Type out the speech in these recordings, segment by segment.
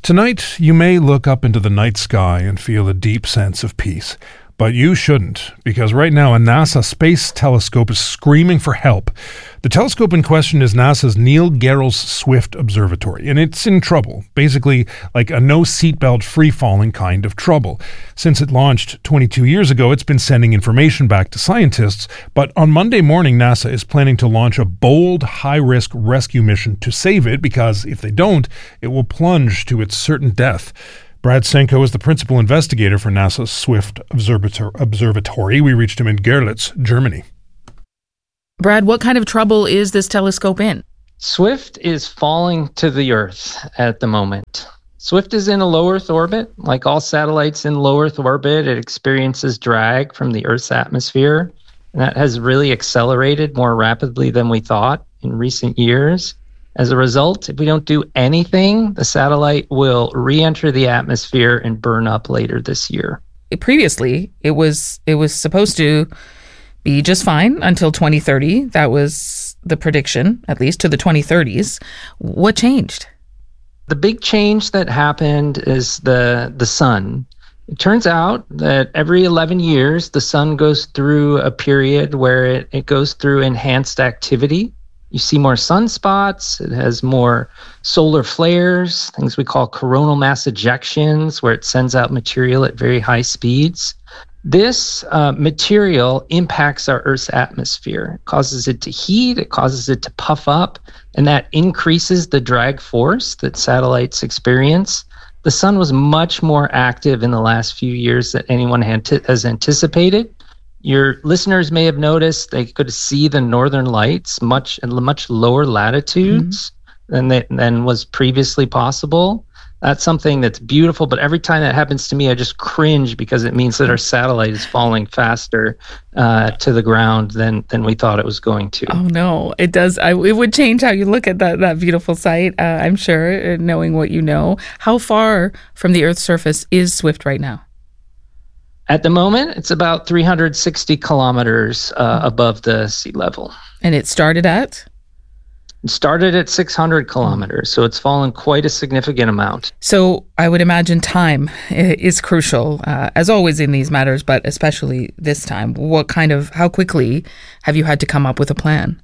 Tonight, you may look up into the night sky and feel a deep sense of peace. But you shouldn't, because right now a NASA space telescope is screaming for help. The telescope in question is NASA's Neil Gehrels Swift Observatory, and it's in trouble, basically like a no-seatbelt free-falling kind of trouble. Since it launched 22 years ago, it's been sending information back to scientists, but on Monday morning, NASA is planning to launch a bold, high-risk rescue mission to save it, because if they don't, it will plunge to its certain death. Brad Senko is the principal investigator for NASA's Swift Observatory. We reached him in Görlitz, Germany. Brad, what kind of trouble is this telescope in? Swift is falling to the Earth at the moment. Swift is in a low Earth orbit. Like all satellites in low Earth orbit, it experiences drag from the Earth's atmosphere. And that has really accelerated more rapidly than we thought in recent years. As a result, if we don't do anything, the satellite will re-enter the atmosphere and burn up later this year. Previously, it was supposed to be just fine until 2030. That was the prediction, at least to the 2030s. What changed? The big change that happened is the sun. It turns out that every 11 years, the sun goes through a period where it goes through enhanced activity. You see more sunspots, it has more solar flares, things we call coronal mass ejections, where it sends out material at very high speeds. This material impacts our Earth's atmosphere. It causes it to heat, it causes it to puff up, and that increases the drag force that satellites experience. The sun was much more active in the last few years than anyone has anticipated. Your listeners may have noticed they could see the northern lights much lower latitudes than was previously possible. That's something that's beautiful, but every time that happens to me, I just cringe because it means that our satellite is falling faster to the ground than we thought it was going to. Oh, no, it does. It would change how you look at that beautiful sight, I'm sure, knowing what you know. How far from the Earth's surface is Swift right now? At the moment, it's about 360 kilometers above the sea level. And it started at? It started at 600 kilometers, so it's fallen quite a significant amount. So I would imagine time is crucial, as always in these matters, but especially this time. How quickly have you had to come up with a plan?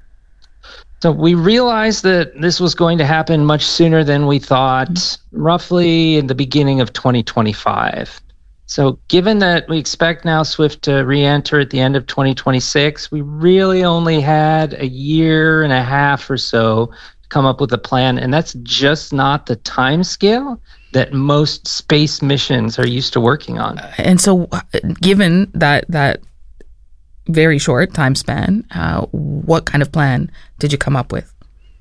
So we realized that this was going to happen much sooner than we thought, roughly in the beginning of 2025. So given that we expect now Swift to re-enter at the end of 2026, we really only had a year and a half or so to come up with a plan, and that's just not the time scale that most space missions are used to working on. And so given that very short time span, what kind of plan did you come up with?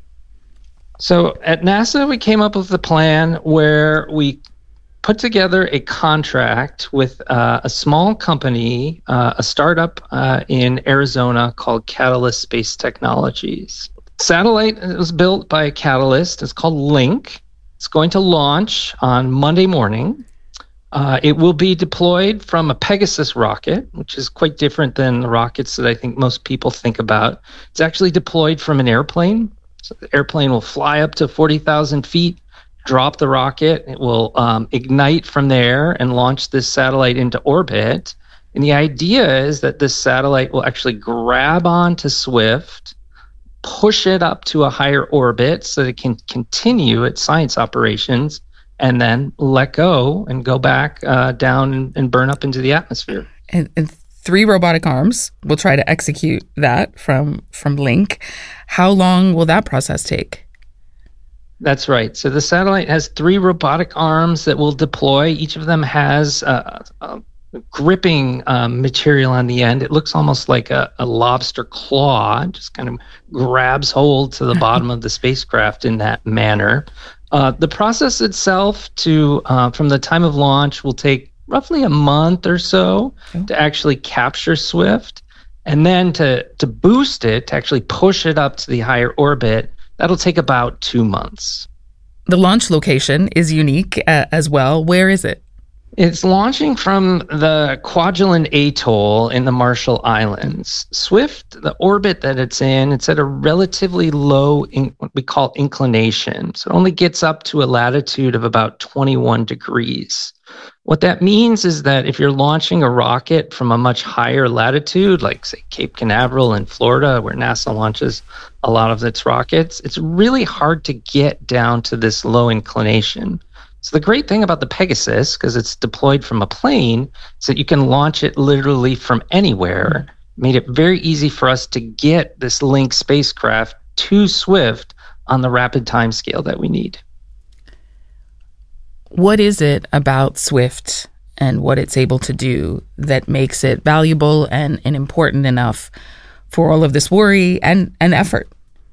So at NASA, we came up with a plan where we put together a contract with a small company, a startup in Arizona called Catalyst Space Technologies. Satellite was built by Catalyst. It's called Link. It's going to launch on Monday morning. It will be deployed from a Pegasus rocket, which is quite different than the rockets that I think most people think about. It's actually deployed from an airplane. So the airplane will fly up to 40,000 feet, drop the rocket. It will ignite from there and launch this satellite into orbit. And the idea is that this satellite will actually grab onto Swift, push it up to a higher orbit so that it can continue its science operations, and then let go and go back down and burn up into the atmosphere. And 3 robotic arms will try to execute that from Link. How long will that process take? That's right. So the satellite has 3 robotic arms that will deploy. Each of them has a gripping material on the end. It looks almost like a lobster claw. It just kind of grabs hold to the bottom of the spacecraft in that manner. The process itself from the time of launch will take roughly a month or so to actually capture Swift. And then to boost it, to actually push it up to the higher orbit, that'll take about 2 months. The launch location is unique as well. Where is it? It's launching from the Kwajalein Atoll in the Marshall Islands. Swift, the orbit that it's at a relatively low, what we call inclination. So it only gets up to a latitude of about 21 degrees. What that means is that if you're launching a rocket from a much higher latitude, like say Cape Canaveral in Florida, where NASA launches a lot of its rockets, it's really hard to get down to this low inclination. So the great thing about the Pegasus, because it's deployed from a plane, is that you can launch it literally from anywhere. Made it very easy for us to get this Link spacecraft to Swift on the rapid timescale that we need. What is it about Swift and what it's able to do that makes it valuable and important enough for all of this worry and effort?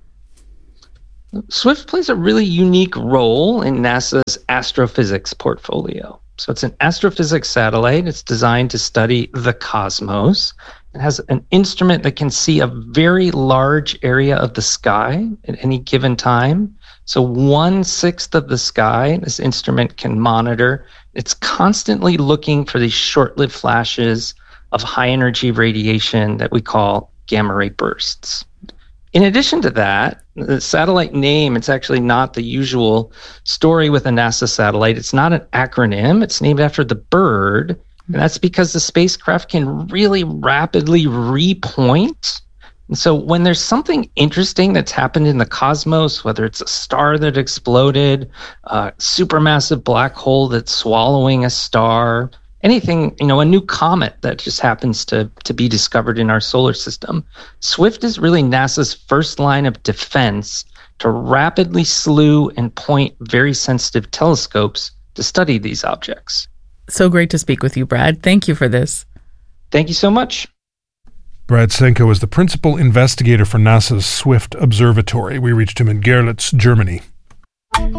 Swift plays a really unique role in NASA's astrophysics portfolio. So it's an astrophysics satellite. It's designed to study the cosmos. It has an instrument that can see a very large area of the sky at any given time. So 1/6 of the sky, this instrument can monitor. It's constantly looking for these short-lived flashes of high-energy radiation that we call gamma-ray bursts. In addition to that, the satellite name, it's actually not the usual story with a NASA satellite. It's not an acronym. It's named after the bird. And that's because the spacecraft can really rapidly repoint. And so when there's something interesting that's happened in the cosmos, whether it's a star that exploded, a supermassive black hole that's swallowing a star, anything, a new comet that just happens to be discovered in our solar system, Swift is really NASA's first line of defense to rapidly slew and point very sensitive telescopes to study these objects. So great to speak with you, Brad. Thank you for this. Thank you so much. Brad Senko is the principal investigator for NASA's Swift Observatory. We reached him in Görlitz, Germany.